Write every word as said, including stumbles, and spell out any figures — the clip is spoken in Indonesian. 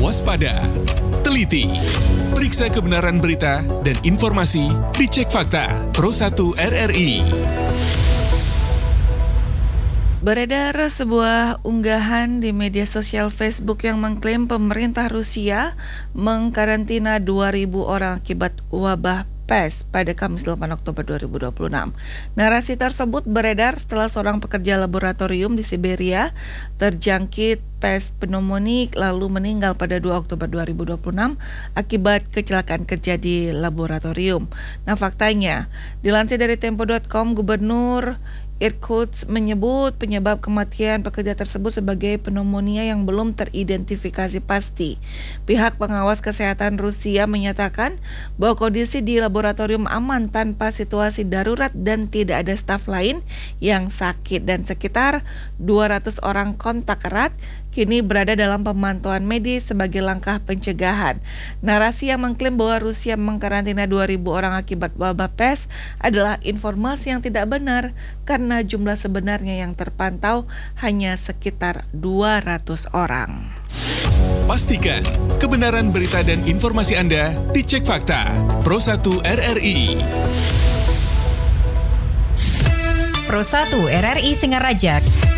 waspada, teliti, periksa kebenaran berita dan informasi, dicek fakta. Pro satu R R I. Beredar sebuah unggahan di media sosial Facebook yang mengklaim pemerintah Rusia mengkarantina dua ribu orang akibat wabah pes pada Kamis delapan Oktober dua ribu dua puluh enam. Narasi tersebut beredar setelah seorang pekerja laboratorium di Siberia terjangkit pes pneumonik lalu meninggal pada dua Oktober dua ribu dua puluh enam akibat kecelakaan kerja di laboratorium. Nah, faktanya, dilansir dari tempo dot com, Gubernur Irkutsk menyebut penyebab kematian pekerja tersebut sebagai pneumonia yang belum teridentifikasi pasti. Pihak pengawas kesehatan Rusia menyatakan bahwa kondisi di laboratorium aman tanpa situasi darurat dan tidak ada staf lain yang sakit, dan sekitar dua ratus orang kontak erat kini berada dalam pemantauan medis sebagai langkah pencegahan. Narasi yang mengklaim bahwa Rusia mengkarantina dua ribu orang akibat wabah pes adalah informasi yang tidak benar karena jumlah sebenarnya yang terpantau hanya sekitar dua ratus orang. Pastikan kebenaran berita dan informasi Anda dicek fakta. Pro satu R R I. Pro satu R R I Singaraja